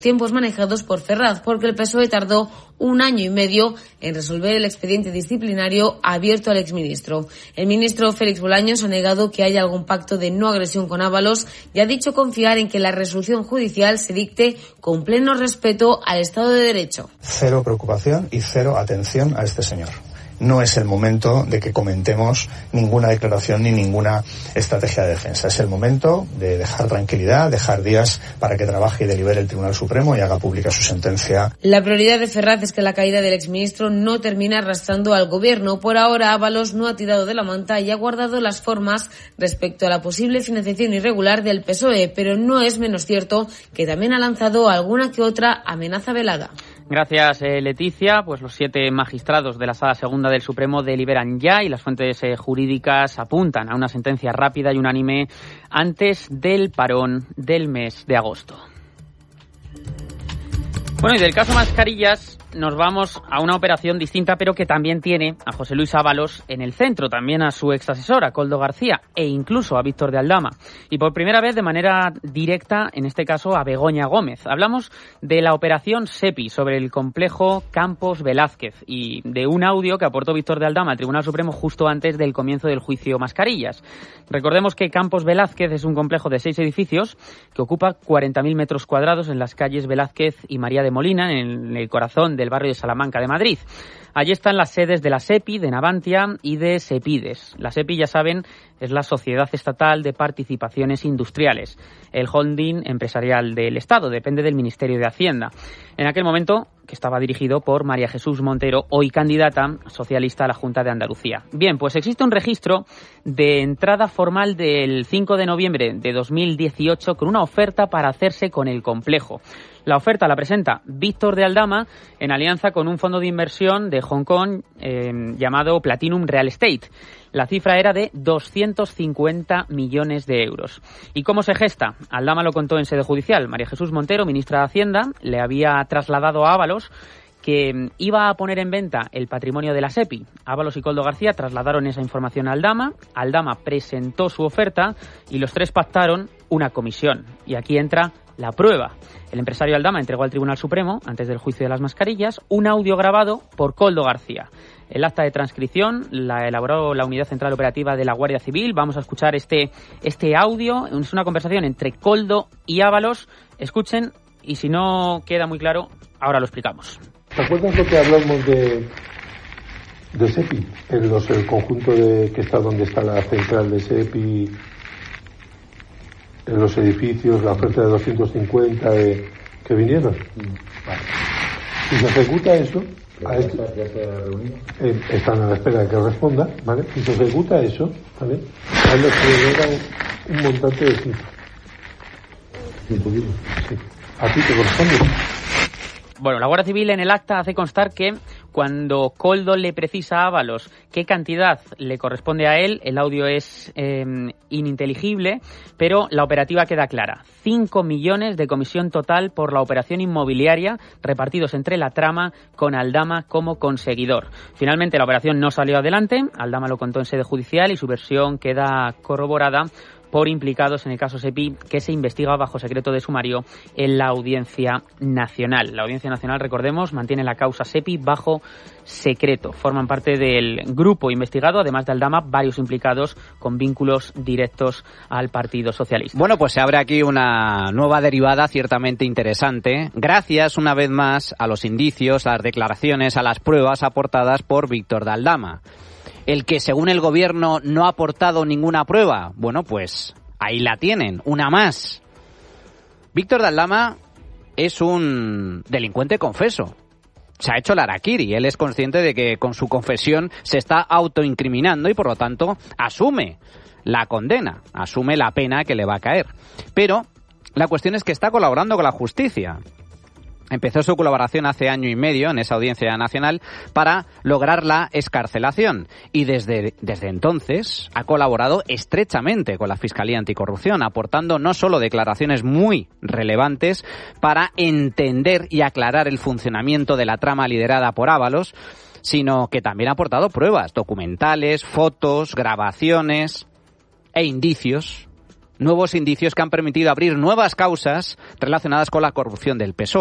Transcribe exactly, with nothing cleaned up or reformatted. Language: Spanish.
tiempos manejados por Ferraz, porque el P S O E tardó un año y medio en resolver el expediente disciplinario abierto al exministro. El ministro Félix Bolaños ha negado que haya algún pacto de no agresión con Ábalos y ha dicho confiar en que la resolución judicial se dicte con pleno respeto al Estado de Derecho. Cero preocupación y cero atención a este señor. No es el momento de que comentemos ninguna declaración ni ninguna estrategia de defensa. Es el momento de dejar tranquilidad, dejar días para que trabaje y delibere el Tribunal Supremo y haga pública su sentencia. La prioridad de Ferraz es que la caída del exministro no termine arrastrando al Gobierno. Por ahora, Ábalos no ha tirado de la manta y ha guardado las formas respecto a la posible financiación irregular del P S O E, pero no es menos cierto que también ha lanzado alguna que otra amenaza velada. Gracias, eh, Leticia. Pues los siete magistrados de la Sala Segunda del Supremo deliberan ya y las fuentes eh, jurídicas apuntan a una sentencia rápida y unánime antes del parón del mes de agosto. Bueno, y del caso Mascarillas nos vamos a una operación distinta, pero que también tiene a José Luis Ábalos en el centro, también a su ex asesor, a Koldo García, e incluso a Víctor de Aldama. Y por primera vez, de manera directa, en este caso, a Begoña Gómez. Hablamos de la operación SEPI sobre el complejo Campos Velázquez y de un audio que aportó Víctor de Aldama al Tribunal Supremo justo antes del comienzo del juicio Mascarillas. Recordemos que Campos Velázquez es un complejo de seis edificios que ocupa cuarenta mil metros cuadrados en las calles Velázquez y María de Molina, en el corazón del barrio de Salamanca de Madrid. Allí están las sedes de la SEPI, de Navantia y de Sepides. La SEPI, ya saben, es la Sociedad Estatal de Participaciones Industriales, el holding empresarial del Estado, depende del Ministerio de Hacienda. En aquel momento, que estaba dirigido por María Jesús Montero, hoy candidata socialista a la Junta de Andalucía. Bien, pues existe un registro de entrada formal del cinco de noviembre de dos mil dieciocho con una oferta para hacerse con el complejo. La oferta la presenta Víctor de Aldama en alianza con un fondo de inversión de Hong Kong eh, llamado Platinum Real Estate. La cifra era de doscientos cincuenta millones de euros. ¿Y cómo se gesta? Aldama lo contó en sede judicial. María Jesús Montero, ministra de Hacienda, le había trasladado a Ábalos que iba a poner en venta el patrimonio de la SEPI. Ábalos y Koldo García trasladaron esa información a Aldama. Aldama presentó su oferta y los tres pactaron una comisión. Y aquí entra la prueba. El empresario Aldama entregó al Tribunal Supremo, antes del juicio de las mascarillas, un audio grabado por Koldo García. El acta de transcripción la elaboró la Unidad Central Operativa de la Guardia Civil. Vamos a escuchar este, este audio. Es una conversación entre Koldo y Ábalos. Escuchen, y si no queda muy claro, ahora lo explicamos. ¿Te acuerdas lo que hablamos de, de SEPI? En los, el conjunto de que está donde está la central de SEPI, en los edificios, la oferta de doscientos cincuenta de, que vinieron. Vale. Si se ejecuta eso, a este, ya se ha reunido. Eh, están a la espera de que responda, ¿vale? Si se ejecuta eso, ¿vale? A él le genera un montante de cifra. Imposible. Sí. ¿A ti te corresponde? Bueno, la Guardia Civil en el acta hace constar que cuando Koldo le precisa a Ábalos qué cantidad le corresponde a él, el audio es eh, ininteligible, pero la operativa queda clara. cinco millones de comisión total por la operación inmobiliaria repartidos entre la trama con Aldama como conseguidor. Finalmente la operación no salió adelante, Aldama lo contó en sede judicial y su versión queda corroborada por implicados en el caso SEPI, que se investiga bajo secreto de sumario en la Audiencia Nacional. La Audiencia Nacional, recordemos, mantiene la causa SEPI bajo secreto. Forman parte del grupo investigado, además de Aldama, varios implicados con vínculos directos al Partido Socialista. Bueno, pues se abre aquí una nueva derivada ciertamente interesante, gracias una vez más a los indicios, a las declaraciones, a las pruebas aportadas por Víctor de Aldama. El que, según el gobierno, no ha aportado ninguna prueba. Bueno, pues ahí la tienen, una más. Víctor de Aldama es un delincuente confeso. Se ha hecho el harakiri. Él es consciente de que con su confesión se está autoincriminando y, por lo tanto, asume la condena, asume la pena que le va a caer. Pero la cuestión es que está colaborando con la justicia. Empezó su colaboración hace año y medio en esa Audiencia Nacional para lograr la excarcelación y desde, desde entonces ha colaborado estrechamente con la Fiscalía Anticorrupción, aportando no solo declaraciones muy relevantes para entender y aclarar el funcionamiento de la trama liderada por Ábalos, sino que también ha aportado pruebas documentales, fotos, grabaciones e indicios nuevos indicios que han permitido abrir nuevas causas relacionadas con la corrupción del P S O E.